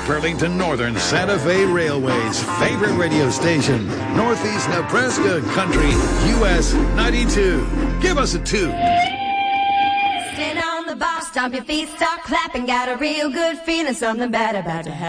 Burlington Northern Santa Fe Railway's favorite radio station, Northeast Nebraska Country, US 92. Give us a 2. Stand on the bar, stomp your feet, start clapping. Got a real good feeling, something bad about to happen.